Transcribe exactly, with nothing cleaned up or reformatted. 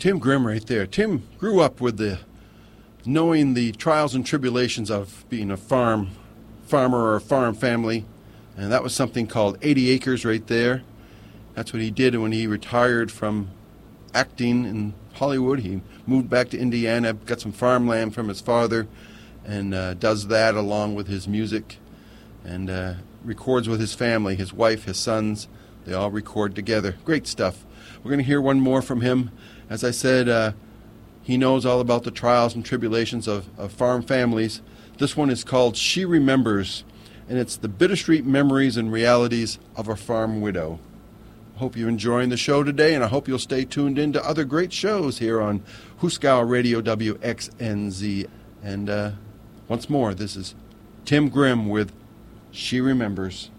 Tim Grimm right there. Tim grew up with the knowing the trials and tribulations of being a farm farmer or a farm family, and that was something called eighty acres right there. That's what he did when he retired from acting in Hollywood. He moved back to Indiana, got some farmland from his father, and uh, does that along with his music, and uh, records with his family, his wife, his sons. They all record together. Great stuff. We're going to hear one more from him. As I said, uh, he knows all about the trials and tribulations of, of farm families. This one is called She Remembers, and it's the bittersweet memories and realities of a farm widow. I hope you're enjoying the show today, and I hope you'll stay tuned in to other great shows here on Hooskow Radio W X N Z. And uh, once more, this is Tim Grimm with She Remembers.